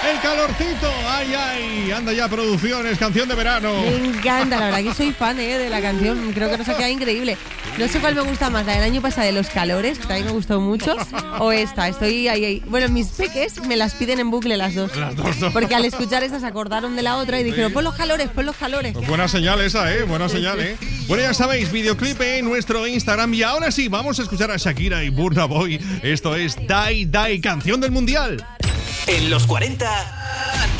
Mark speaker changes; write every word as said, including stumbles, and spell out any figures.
Speaker 1: El calorcito, ay, ay, anda ya producciones, canción de verano.
Speaker 2: Me encanta, la verdad que soy fan eh, de la canción, creo que nos ha quedado increíble. No sé cuál me gusta más, la del año pasado de Los Calores, que también me gustó mucho, o esta, estoy ahí, ahí. Bueno, mis peques me las piden en bucle las dos.
Speaker 1: Las dos, dos.
Speaker 2: Porque al escuchar esta se acordaron de la otra y dijeron, pon los calores, pon los calores.
Speaker 1: Pues buena señal esa, ¿eh? Buena señal, ¿eh? Bueno, ya sabéis, videoclip en nuestro Instagram. Y ahora sí, vamos a escuchar a Shakira y Burna Boy. Esto es Die Die, canción del Mundial.
Speaker 3: En los cuarenta,